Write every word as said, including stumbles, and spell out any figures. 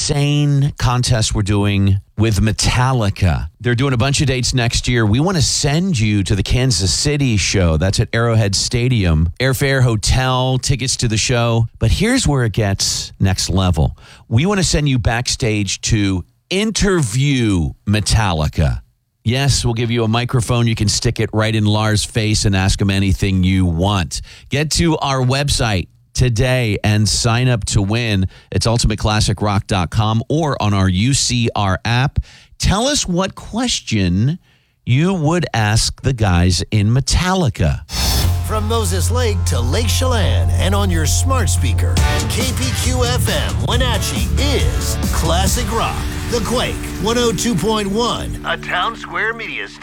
insane contest we're doing with Metallica. They're doing a bunch of dates next year. We want to send you to the Kansas City show. That's at Arrowhead Stadium. Airfare, hotel, tickets to the show. But here's where it gets next level. We want to send you backstage to interview Metallica. Yes, we'll give you a microphone. You can stick it right in Lars' face and ask him anything you want. Get to our website today and sign up to win. It's ultimate classic rock dot com or on our U C R app. Tell us what question you would ask the guys in Metallica. From Moses Lake to Lake Chelan and on your smart speaker, K P Q F M Wenatchee is Classic Rock. The Quake one oh two point one, a Town Square Media station.